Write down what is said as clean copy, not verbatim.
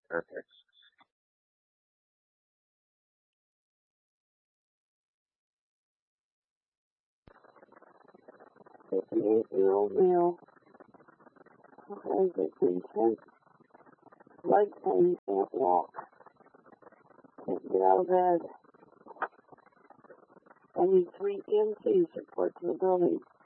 Perfect. "58-year-old male has intense leg pain, can't walk, can't get out of bed. I need 3 EMTs report to the building.